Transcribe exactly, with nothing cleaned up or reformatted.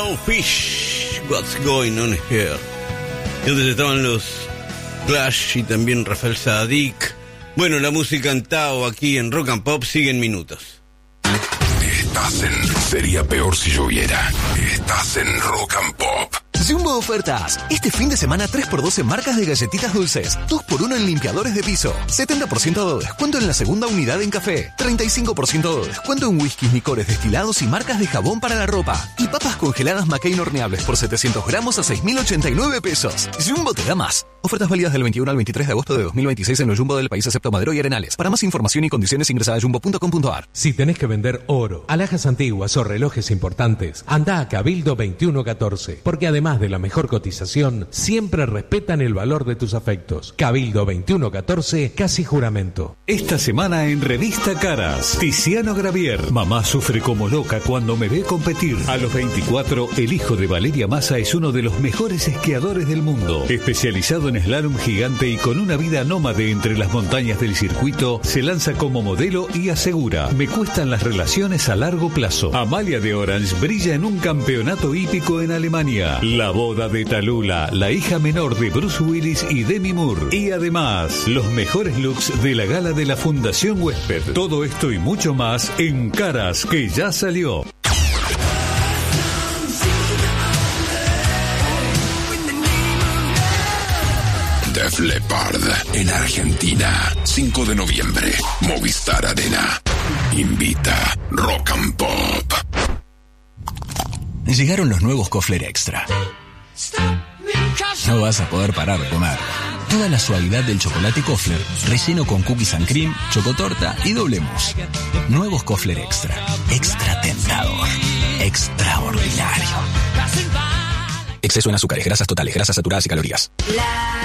Oh, Fish, what's going on here? Entonces estaban los Clash y también Rafael Sadik. Bueno, la música en Tao aquí en Rock and Pop sigue en minutos. Estás en... Sería peor si lloviera. Estás en Rock and Pop. Jumbo Ofertas. Este fin de semana tres por dos en marcas de galletitas dulces. dos por uno en limpiadores de piso. setenta por ciento de descuento en la segunda unidad en café. treinta y cinco por ciento de descuento en whiskies, licores, destilados y marcas de jabón para la ropa. Y papas congeladas McCain horneables por setecientos gramos a seis mil ochenta y nueve pesos. Jumbo te da más. Ofertas válidas del veintiuno al veintitrés de agosto de dos mil veintiséis en los Jumbo del país excepto Madero y Arenales. Para más información y condiciones ingresa a jumbo punto com punto a r. Si tenés que vender oro, alhajas antiguas o relojes importantes, anda a Cabildo veintiuno catorce, porque además de la mejor cotización, siempre respetan el valor de tus afectos. Cabildo veintiuno catorce, casi juramento. Esta semana en Revista Caras, Tiziano Gravier. Mamá sufre como loca cuando me ve competir. A los veinticuatro, el hijo de Valeria Massa es uno de los mejores esquiadores del mundo. Especializado en slalom gigante y con una vida nómade entre las montañas del circuito, se lanza como modelo y asegura: me cuestan las relaciones a largo plazo. Amalia de Orange brilla en un campeonato hípico en Alemania. La boda de Tallulah, la hija menor de Bruce Willis y Demi Moore. Y además, los mejores looks de la gala de la Fundación Huésped. Todo esto y mucho más en Caras, que ya salió. Def Leppard en Argentina, cinco de noviembre, Movistar Arena. Invita Rock and Pop. Llegaron los nuevos Kofler Extra. No vas a poder parar de comer. Toda la suavidad del chocolate Kofler, relleno con cookies and cream, chocotorta y doble mousse. Nuevos Kofler Extra. Extra tentador. Extraordinario. Exceso en azúcares, grasas totales, grasas saturadas y calorías.